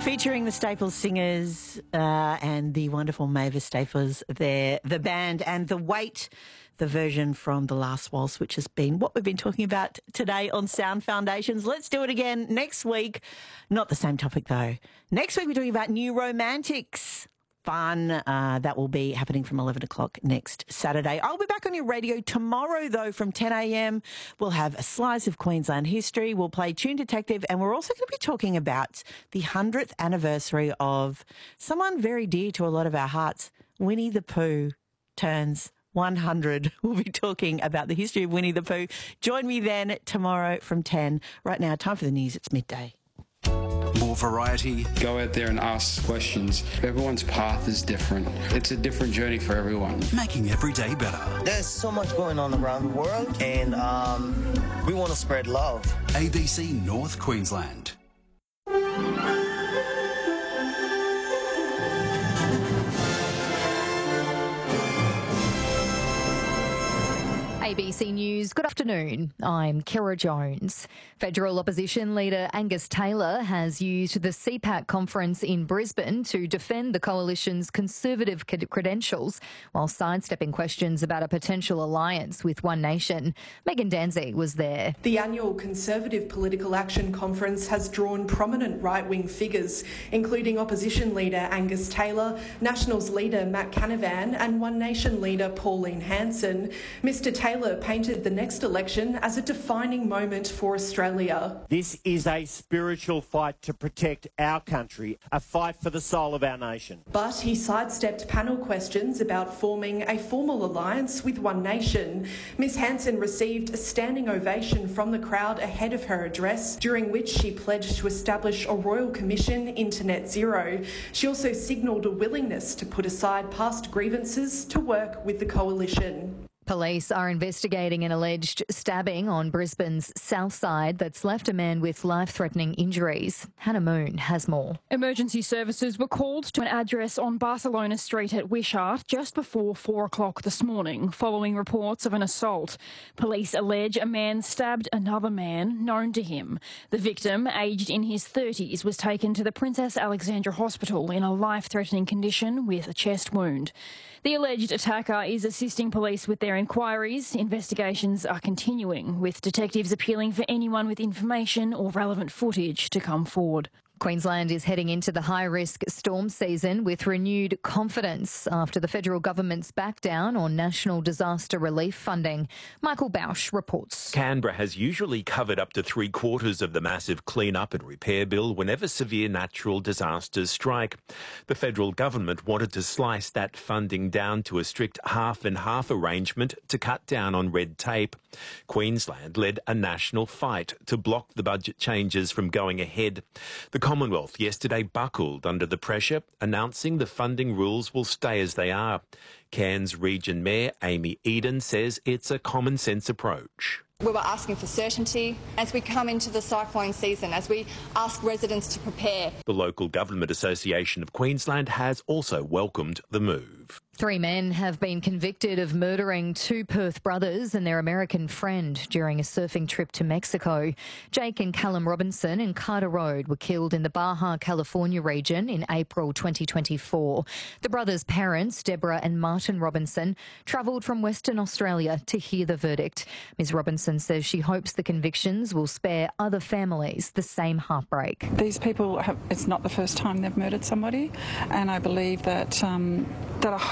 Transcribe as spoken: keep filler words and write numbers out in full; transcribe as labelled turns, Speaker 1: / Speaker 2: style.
Speaker 1: Featuring the Staples Singers uh, and the wonderful Mavis Staples there, the band, and The Wait, the version from The Last Waltz, which has been what we've been talking about today on Sound Foundations. Let's do it again next week. Not the same topic, though. Next week, we're talking about New Romantics. Fun. Uh, that will be happening from eleven o'clock next Saturday. I'll be back on your radio tomorrow, though, from ten a.m. We'll have a slice of Queensland history. We'll play Tune Detective, and we're also going to be talking about the hundredth anniversary of someone very dear to a lot of our hearts. Winnie the Pooh turns one hundred. We'll be talking about the history of Winnie the Pooh. Join me then tomorrow from ten. Right now, time for the news. It's midday.
Speaker 2: More variety.
Speaker 3: Go out there and ask questions. Everyone's path is different. It's a different journey for everyone.
Speaker 2: Making every day better.
Speaker 4: There's so much going on around the world, and um, we want to spread love.
Speaker 2: A B C North Queensland.
Speaker 5: A B C News, good afternoon. I'm Kira Jones. Federal Opposition Leader Angus Taylor has used the C PAC conference in Brisbane to defend the coalition's Conservative credentials while sidestepping questions about a potential alliance with One Nation. Megan Danzig was there.
Speaker 6: The annual Conservative Political Action Conference has drawn prominent right-wing figures, including Opposition Leader Angus Taylor, Nationals Leader Matt Canavan and One Nation Leader Pauline Hanson. Mister Taylor painted the next election as a defining moment for Australia.
Speaker 7: This is a spiritual fight to protect our country, a fight for the soul of our nation.
Speaker 6: But he sidestepped panel questions about forming a formal alliance with One Nation. Miz Hanson received a standing ovation from the crowd ahead of her address, during which she pledged to establish a Royal Commission into Net Zero. She also signalled a willingness to put aside past grievances to work with the coalition.
Speaker 5: Police are investigating an alleged stabbing on Brisbane's south side that's left a man with life-threatening injuries. Hannah Moon has more.
Speaker 8: Emergency services were called to an address on Barcelona Street at Wishart just before four o'clock this morning, following reports of an assault. Police allege a man stabbed another man known to him. The victim, aged in his thirties, was taken to the Princess Alexandra Hospital in a life-threatening condition with a chest wound. The alleged attacker is assisting police with their inquiries. Investigations are continuing, with detectives appealing for anyone with information or relevant footage to come forward.
Speaker 5: Queensland is heading into the high-risk storm season with renewed confidence after the federal government's backdown on national disaster relief funding. Michael Bausch reports.
Speaker 9: Canberra has usually covered up to three-quarters of the massive clean-up and repair bill whenever severe natural disasters strike. The federal government wanted to slice that funding down to a strict half-and-half arrangement to cut down on red tape. Queensland led a national fight to block the budget changes from going ahead. The Commonwealth yesterday buckled under the pressure, announcing the funding rules will stay as they are. Cairns Region Mayor Amy Eden says it's a common-sense approach.
Speaker 10: We were asking for certainty as we come into the cyclone season, as we ask residents to prepare.
Speaker 9: The Local Government Association of Queensland has also welcomed the move.
Speaker 5: Three men have been convicted of murdering two Perth brothers and their American friend during a surfing trip to Mexico. Jake and Callum Robinson and Carter Road were killed in the Baja California region in April twenty twenty-four. The brothers' parents, Deborah and Martin Robinson, travelled from Western Australia to hear the verdict. Miz Robinson says she hopes the convictions will spare other families the same heartbreak.
Speaker 11: These people, have, it's not the first time they've murdered somebody, and I believe that um, that a